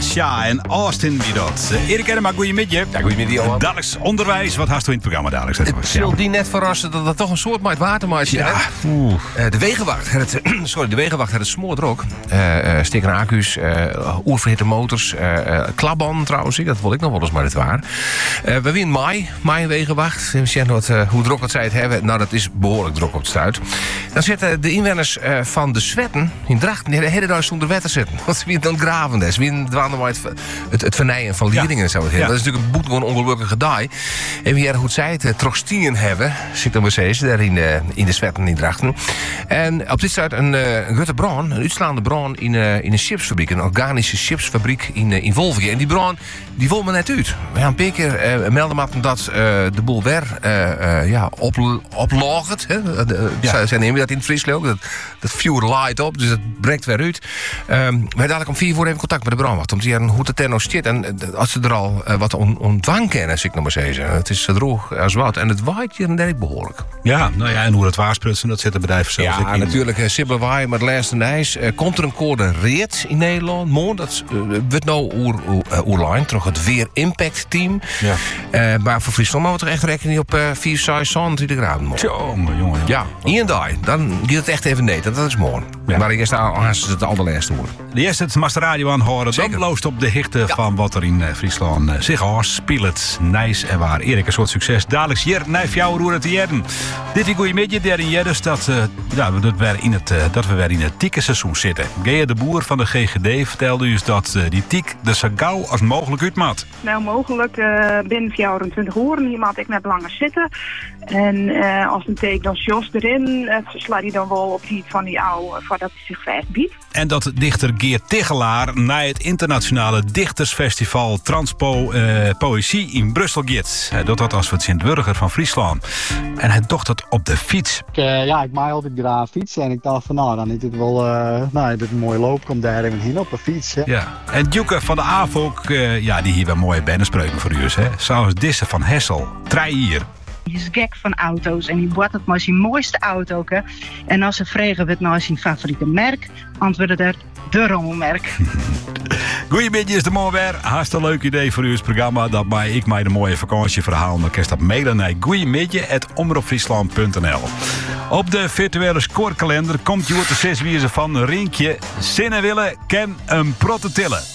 Kesha en Austin Bidot. Erik Erma, goeiemiddag. Ja, goeiemiddag, Johan. Dadelijks onderwijs. Wat hast u in het programma dadelijks? Het zal die net verrassen dat dat toch een soort met watermaatje is. Ja. De Wegenwacht had het smoordrok. Stikken accu's, oerverhitte motors, klabban trouwens. Dat wil ik nog wel eens, maar het waar. We winnen mei Wegenwacht. We zien hoe druk het zij het hebben. Nou, dat is behoorlijk druk op het stuit. Dan zitten de inwoners van de Zwetten in Drachten de hele dag zonder wetten zitten. Want ze dan graven des. Wie dwalen maar het vernijen van leerlingen en zo. Ja. Dat is natuurlijk een boetgewoon ongelukkige dag. En wie hoe zij het trokstien hebben, zit dan precies daar in de Zwetten in Drachten. En op dit stuit een grote brand, een uitslaande brand in een chipsfabriek, een organische chipsfabriek in Wolvingen. En die brand die wil me net uit. We gaan een paar keer melden maar dat de boel weer oplogert. Zij nemen dat in het Friesland ook. Dat vuur light op, dus dat breekt weer uit. We dadelijk om 4 uur even contact met de brandwacht. Om te zien hoe het er nog zit. En als ze er al wat ontwang kennen, als ik nog maar zeggen. Het is zo droog als wat. En het waait hier en daar behoorlijk. Ja, nou ja, en hoe het waarsprutsen, dat zit het bedrijf zelfs in. Ja, natuurlijk. Sibbel waai met laatste ijs. Komt er een code reed in Nederland? Mooi, dat wordt nou oerlijn. Toch het Weer Impact Team. Ja. Maar voor Friesland moeten we toch echt rekening op 4, 6, 20 graden. Jongen. Ja, in dag. Dan gaat het echt even niet. Dat is mooi. Ja. Maar eerst aan ze het allerlaatste woord. De eerste het Master Radio aanhoren. Dan bloost op de hichte van wat er in Friesland zich afspeelt. Nice en waar. Erik, een soort succes. Dadelijk hier, naar jou roeren te jaren. Dit is goeie midje, der in Jerdes dat we weer in het tiekenseizoen zitten. Gea de Boer van de GGD vertelde u dat die tiek er zo gauw als mogelijk uitmaat. Nou, mogelijk binnen 24 uur. Hier maat ik net langer zitten. En als een teken dan Jos erin, slaat hij dan wel op die van die oude, voordat hij zich vastbiedt. En dat dichter Geert Tigelaar naar het internationale dichtersfestival Transpo Poëzie in Brussel gaat. Hij doet dat als het Sint-Wurger van Friesland. En hij doet dat op de fiets. Ik maak altijd graag fietsen en ik dacht van dan is het wel dit een mooie loop, komt daar even heen op een fiets. Hè. Ja. En Djoeke van de AVOK, die hier wel mooie bannenspreuken voor u is. Zoals Disse van Hessel, 3 hier. Die is gek van auto's en die wordt het maar zijn mooiste auto. Hè? En als ze vragen wat nou zijn favoriete merk, antwoorden er de Rommelmerk. Goeiemiddag, is de mooi weer. Hartstikke leuk idee voor uw programma. Dat ik mij de mooie vakantieverhaal. Dan kan je dat mailen naar goeiemiddag@omroepfriesland.nl. Op de virtuele scorekalender komt je te 6 wiezen van Rinkje. Zinnen willen, ken een protte tillen.